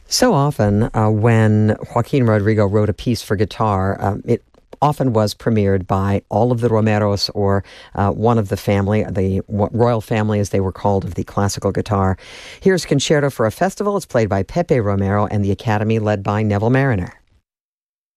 So often, when Joaquin Rodrigo wrote a piece for guitar, it often was premiered by all of the Romeros or one of the family, the royal family as they were called, of the classical guitar. Here's Concerto for a Festival. It's played by Pepe Romero and the Academy led by Neville Mariner.